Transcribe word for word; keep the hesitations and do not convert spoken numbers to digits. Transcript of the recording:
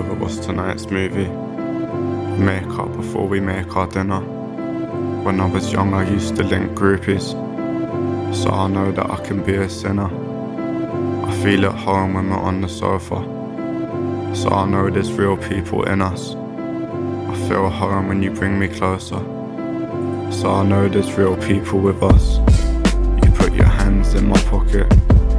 over what's tonight's movie. We make up before we make our dinner. When I was young I used to link groupies, so I know that I can be a sinner. I feel at home when we're on the sofa, so I know there's real people in us. I feel home when you bring me closer, so I know there's real people with us. You put your hands in my pocket,